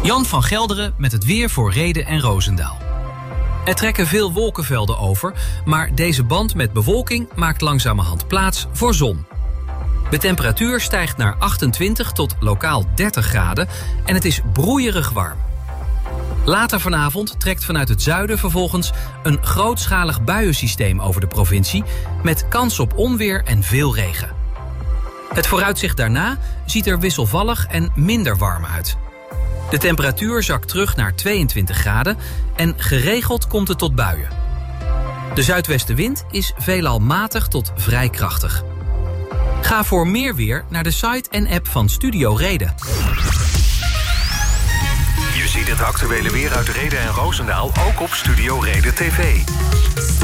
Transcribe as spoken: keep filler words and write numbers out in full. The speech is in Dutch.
Jan van Gelderen met het weer voor Rheden en Roosendaal. Er trekken veel wolkenvelden over, maar deze band met bewolking maakt langzamerhand plaats voor zon. De temperatuur stijgt naar achtentwintig tot lokaal dertig graden en het is broeierig warm. Later vanavond trekt vanuit het zuiden vervolgens een grootschalig buiensysteem over de provincie met kans op onweer en veel regen. Het vooruitzicht daarna ziet er wisselvallig en minder warm uit. De temperatuur zakt terug naar tweeëntwintig graden en geregeld komt het tot buien. De zuidwestenwind is veelal matig tot vrij krachtig. Ga voor meer weer naar de site en app van Studio Reden. Je ziet het actuele weer uit Rheden en Roosendaal ook op Studio Reden T V.